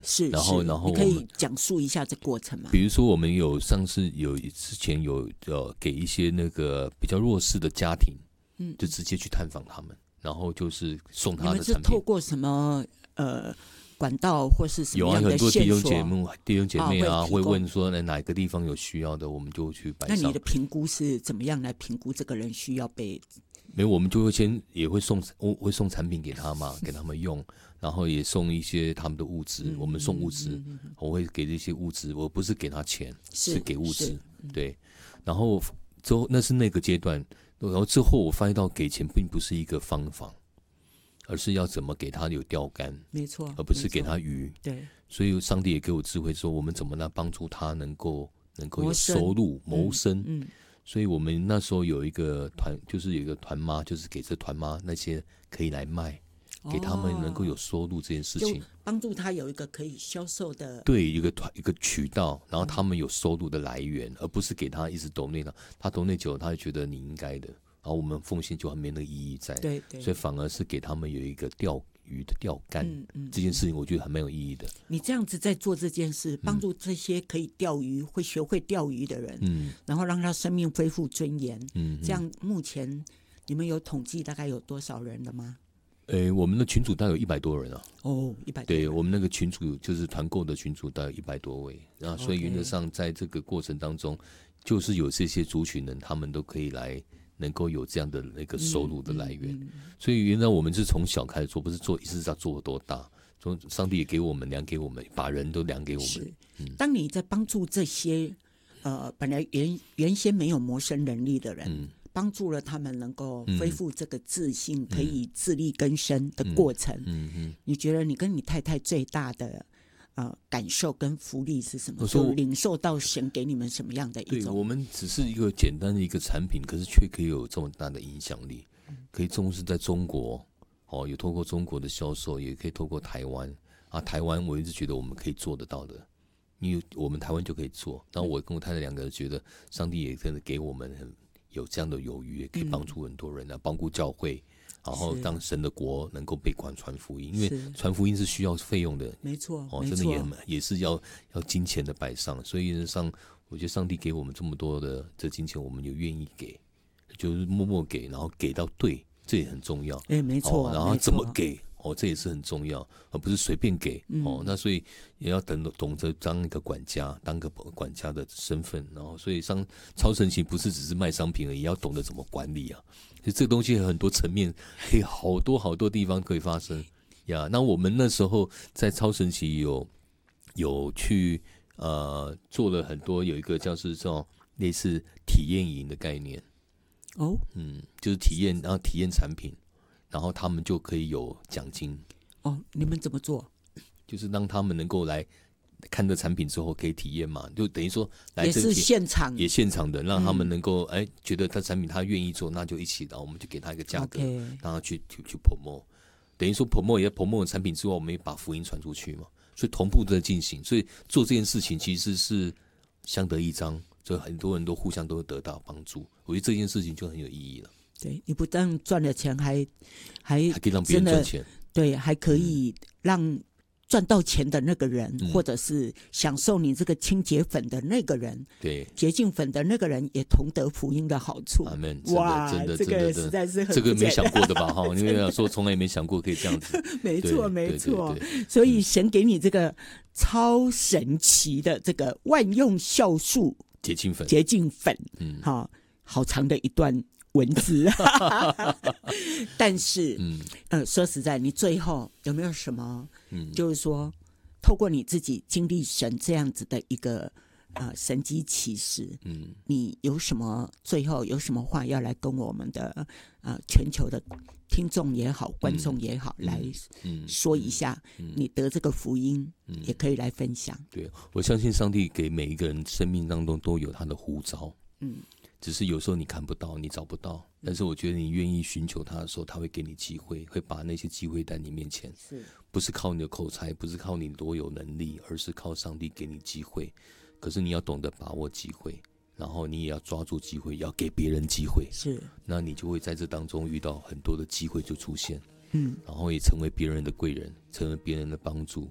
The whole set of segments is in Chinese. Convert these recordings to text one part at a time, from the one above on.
是， 然后你可以讲述一下这过程吗？ 比如说我们之前有给一些那个比较弱势的家庭，就直接去探访他们，然后就是送他的产品。 你们是透过什么管道或是什么样的线索？ 有很多弟兄姐妹啊，会问说哪一个地方有需要的，我们就去摆上。 那你的评估是怎么样来评估这个人需要被？ 没有，我们就会也会送产品给他嘛，给他们用，然后也送一些他们的物资。我们送物资，我会给这些物资，我不是给他钱，是给物资。对，然后之后那是那个阶段，然后之后我发现到给钱并不是一个方法，而是要怎么给他有钓竿， 没错， 而不是给他鱼。 对， 所以上帝也给我智慧，说我们怎么来帮助他能够有收入谋生。所以我们那时候有一个团，就是有一个团妈，就是给这团妈那些可以来卖，给他们能够有收入这件事情， 帮助他有一个可以销售的， 对，一个渠道，然后他们有收入的来源，而不是给他一直抖内他抖内久了，他就觉得你应该的，然后我们奉献就很没那个意义在， 对， 所以反而是给他们有一个钓鱼的钓竿，这件事情我觉得还蛮有意义的。 你这样子在做这件事，帮助这些可以钓鱼、会学会钓鱼的人，然后让他生命恢复尊严，这样目前你们有统计大概有多少人了吗？ 我们的群组大概有100多人啊。 哦，100多人。 对，我们那个群组就是团购的群组大概100多位，然后所以原则上在这个过程当中，就是有这些族群人，他们都可以来能够有这样的那个收入的来源。所以原来我们是从小开始做，不是一直在做多大。上帝也给我们量给我们，把人都量给我们。 当你在帮助这些本来原先没有谋生能力的人，帮助了他们能够恢复这个自信，可以自力更生的过程，你觉得你跟你太太最大的感受跟福利是什么？就领受到神给你们什么样的一种？ 对，我们只是一个简单的一个产品，可是却可以有这么大的影响力，可以重视在中国，有透过中国的销售，也可以透过台湾啊。台湾我一直觉得我们可以做得到的，因为我们台湾就可以做。然后我跟我太太2个人觉得，上帝也真的给我们有这样的有余，也可以帮助很多人啊，帮助教会，然后让神的国能够被广传福音，因为传福音是需要费用的， 没错， 真的也是要金钱的摆上，所以我觉得上帝给我们这么多的这金钱，我们也愿意给，就是默默给，然后给到对，这也很重要。 没错， 然后怎么给？这也是很重要，而不是随便给。那所以也要懂得当一个管家，当个管家的身份。然后，所以超神奇不是只是卖商品而已，也要懂得怎么管理啊。所以这个东西有很多层面，可以好多地方可以发生呀。那我们那时候在超神奇有去做了很多，有一个叫是这种类似体验营的概念。就是体验产品。然后他们就可以有奖金。 你们怎么做？ 就是让他们能够来看这产品之后可以体验嘛，就等于说来也是现场， 也现场的，让他们能够觉得他产品他愿意做，那就一起，然后我们就给他一个价格，让他去 promote。等于说 promote 也 promote 产品之外，我们也把福音传出去嘛，所以同步在进行。所以做这件事情其实是相得益彰，所以很多人都互相都会得到帮助。我觉得这件事情就很有意义了。 对，你不但赚了钱，还可以让别人赚钱， 对，还可以让赚到钱的那个人，或者是享受你这个清洁粉的那个人， 对， 洁净粉的那个人也同得福音的好处。 阿们， 哇， 真的， 这个实在是很这个没想过的吧？因为说从来也没想过可以这样子。 没错，没错。所以神给你这个超神奇的这个万用酵素洁净粉，好长的一段文字。但是说实在，你最后有没有什么就是说透过你自己经历神这样子的一个神迹启示，你有什么最后有什么话要来跟我们的全球的听众也好，观众也好，来说一下，你得这个福音也可以来分享。 对，我相信上帝给每一个人生命当中都有他的呼召，只是有时候你看不到，你找不到，但是我觉得你愿意寻求他的时候，他会给你机会，会把那些机会在你面前，不是靠你的口才，不是靠你多有能力，而是靠上帝给你机会。可是你要懂得把握机会，然后你也要抓住机会，要给别人机会，那你就会在这当中遇到很多的机会就出现，然后也成为别人的贵人，成为别人的帮助，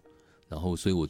然后所以我